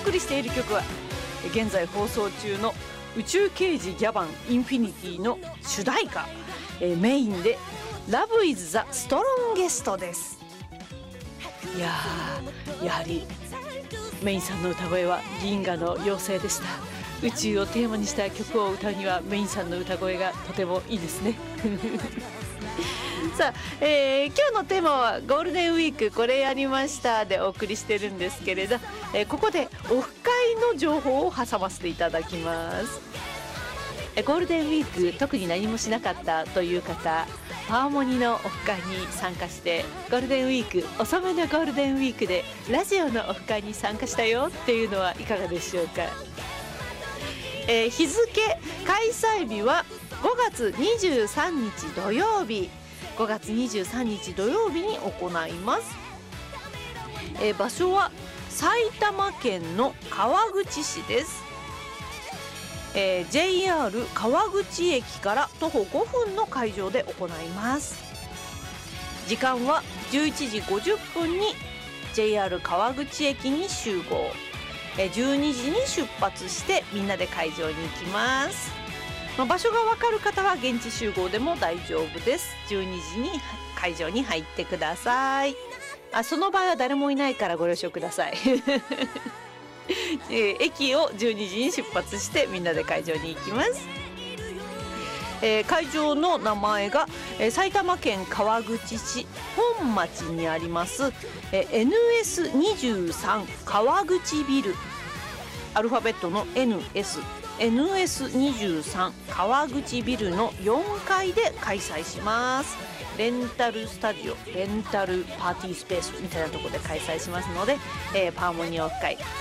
送りしている曲は現在放送中の宇宙刑事ギャバンインフィニティの主題歌、メインで Love is the Strongest です。いやはりメインさんの歌声は銀河の妖精でした。宇宙をテーマにした曲を歌うにはメインさんの歌声がとてもいいですねさあ、今日のテーマはゴールデンウィークこれやりましたでお送りしてるんですけれど、ここでオフ会の情報を挟ませていただきます。ゴールデンウィーク特に何もしなかったという方、ハーモニのオフ会に参加してゴールデンウィーク遅めのゴールデンウィークでラジオのオフ会に参加したよっていうのはいかがでしょうか。日付開催日は5月23日土曜日、5月23日土曜日に行います。場所は埼玉県の川口市です。JR 川口駅から徒歩5分の会場で行います。時間は11時50分に JR 川口駅に集合、12時に出発してみんなで会場に行きます。場所が分かる方は現地集合でも大丈夫です。12時に会場に入ってください。その場合は誰もいないからご了承ください駅を12時に出発してみんなで会場に行きます。会場の名前が、埼玉県川口市本町にあります、NS23 川口ビル、アルファベットの NS、NS23 川口ビルの4階で開催します。レンタルスタジオ、レンタルパーティースペースみたいなところで開催しますので、パーモニオフ会